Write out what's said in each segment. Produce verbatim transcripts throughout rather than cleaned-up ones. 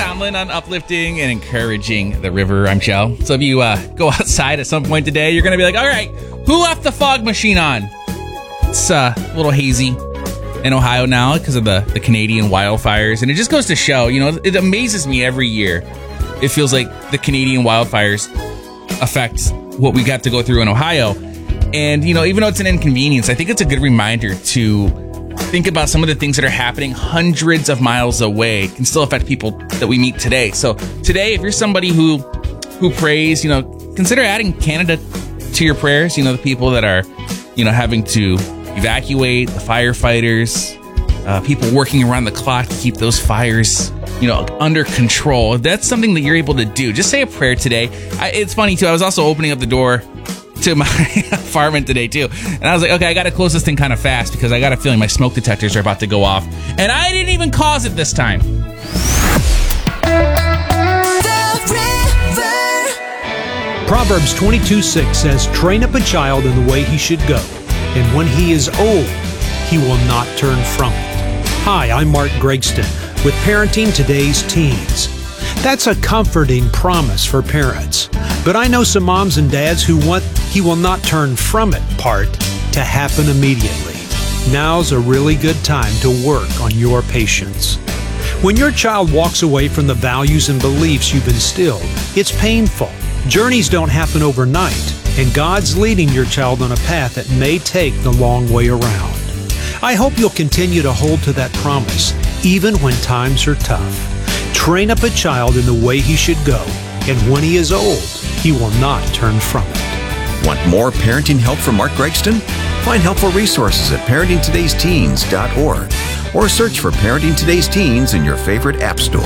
Tomlin on uplifting and encouraging the river. I'm Joe. So if you uh, go outside at some point today, you're going to be like, all right, who left the fog machine on? It's uh, a little hazy in Ohio now because of the, the Canadian wildfires. And it just goes to show, you know, it amazes me every year. It feels like the Canadian wildfires affect what we got to go through in Ohio. And, you know, even though it's an inconvenience, I think it's a good reminder to think about some of the things that are happening hundreds of miles away can still affect people that we meet today. So today, if you're somebody who who prays, you know, consider adding Canada to your prayers. You know, the people that are, you know, having to evacuate, the firefighters, uh, people working around the clock to keep those fires, you know, under control. If that's something that you're able to do, just say a prayer today. I, it's funny, too. I was also opening up the door to my apartment today too, and I was like, okay, I gotta close this thing kind of fast because I got a feeling my smoke detectors are about to go off, and I didn't even cause it this time. Proverbs twenty-two six says, train up a child in the way he should go, and when he is old, he will not turn from it. Hi, I'm Mark Gregston with Parenting Today's Teens. That's a comforting promise for parents. But I know some moms and dads who want "he will not turn from it" part to happen immediately. Now's a really good time to work on your patience. When your child walks away from the values and beliefs you've instilled, it's painful. Journeys don't happen overnight, and God's leading your child on a path that may take the long way around. I hope you'll continue to hold to that promise, even when times are tough. Train up a child in the way he should go, and when he is old, he will not turn from it. Want more parenting help from Mark Gregston? Find helpful resources at parenting todays teens dot org or search for Parenting Today's Teens in your favorite app store.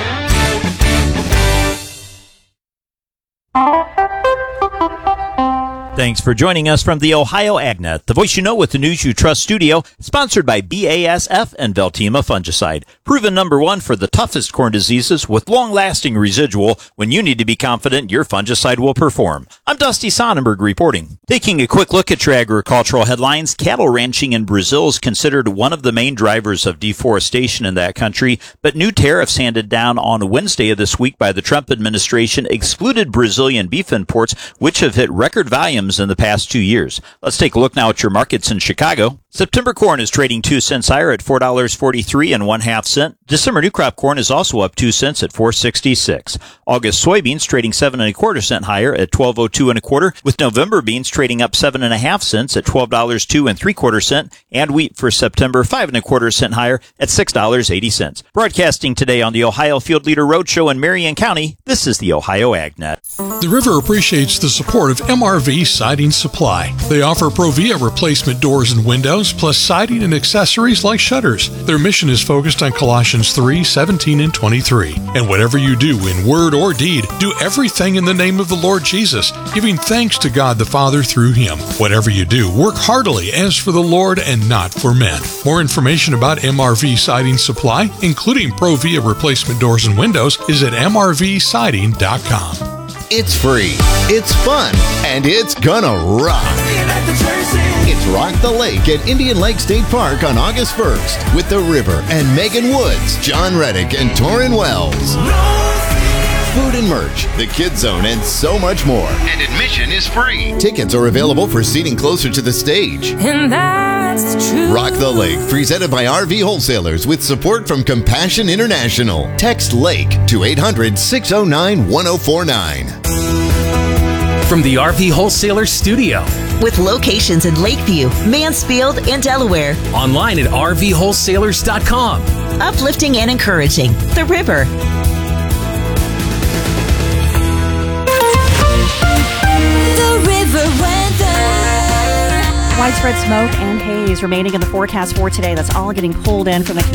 Thanks for joining us from the Ohio AgNet, the voice you know with the news you trust studio, sponsored by B A S F and Veltima Fungicide. Proven number one for the toughest corn diseases with long-lasting residual when you need to be confident your fungicide will perform. I'm Dusty Sonnenberg reporting. Taking a quick look at your agricultural headlines, cattle ranching in Brazil is considered one of the main drivers of deforestation in that country, but new tariffs handed down on Wednesday of this week by the Trump administration excluded Brazilian beef imports, which have hit record volumes in the past two years. Let's take a look now at your markets in Chicago. September corn is trading two cents higher at four dollars and forty-three and one half cent. December new crop corn is also up two cents at four dollars and sixty-six. August soybeans trading seven and a quarter cent higher at twelve oh two and a quarter, with November beans trading up seven and a half cents at twelve dollars two and three quarter cent, and wheat for September five and a quarter cent higher at six dollars and eighty cents. Broadcasting today on the Ohio Field Leader Roadshow in Marion County, this is the Ohio AgNet. The River appreciates the support of M R V Siding Supply. They offer Provia replacement doors and windows, plus siding and accessories like shutters. Their mission is focused on Colossians three, seventeen, and twenty-three. And whatever you do in word or deed, do everything in the name of the Lord Jesus, giving thanks to God the Father through Him. Whatever you do, work heartily as for the Lord and not for men. More information about M R V Siding Supply, including Provia replacement doors and windows, is at m r v siding dot com. It's free, it's fun, and it's gonna rock. It's Rock the Lake at Indian Lake State Park on August first with The River and Megan Woods, John Reddick, and Torrin Wells. Food and merch, the Kids Zone, and so much more. And admission is free. Tickets are available for seating closer to the stage. And that's the truth. Rock the Lake, presented by R V Wholesalers with support from Compassion International. Text LAKE to eight hundred, six oh nine, one oh four nine. From the R V Wholesalers studio. With locations in Lakeview, Mansfield, and Delaware. Online at r v wholesalers dot com. Uplifting and encouraging. The River. Widespread smoke and haze remaining in the forecast for today. That's all getting pulled in from the